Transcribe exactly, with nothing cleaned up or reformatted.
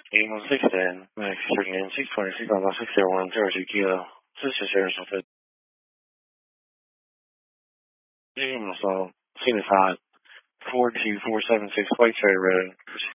eight one six ten, max three nine six twenty-six, Alpha six zero one zero two kilo. This is your service. So, scene is hot. four two four seven six White Cherry Road.